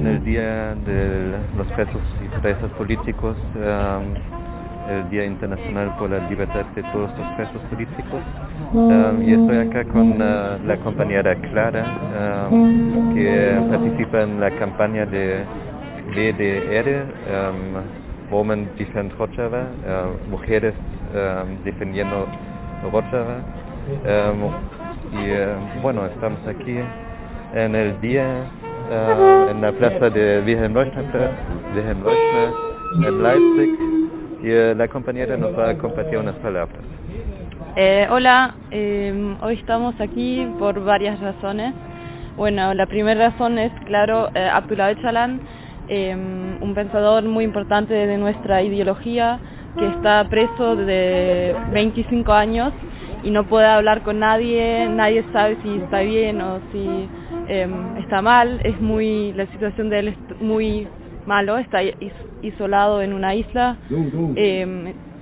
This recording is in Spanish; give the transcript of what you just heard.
en el Día de los Presos y Presas Políticos, el Día Internacional por la Libertad de todos los presos políticos. Y estoy acá con la compañera Clara, que participa en la campaña de BDR, Women Defend Rojava, Mujeres Defendiendo Rojava. Bueno, estamos aquí en el día, en la plaza de Wilhelm Leuschner en Leipzig, y la compañera nos va a compartir unas palabras. Hola, hoy estamos aquí por varias razones. Bueno, la primera razón es, claro, Abdullah Öcalan, un pensador muy importante de nuestra ideología, que está preso de 25 años y no puede hablar con nadie, nadie sabe si está bien o si está mal. La situación de él es muy malo, está isolado en una isla,